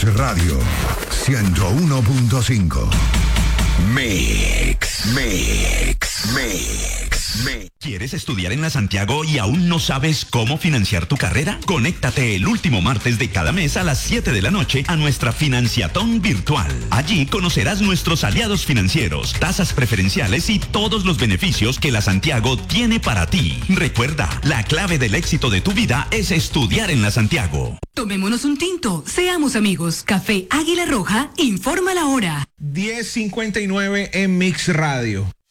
Mix Radio 101.5. Mix. ¿Quieres estudiar en la Santiago y aún no sabes cómo financiar tu carrera? Conéctate el último martes de cada mes a las 7 de la noche a nuestra financiatón virtual. Allí conocerás nuestros aliados financieros, tasas preferenciales y todos los beneficios que la Santiago tiene para ti. Recuerda, la clave del éxito de tu vida es estudiar en la Santiago. Tomémonos un tinto, seamos amigos. Café Águila Roja, informa la hora. 10:59 en Mix Radio.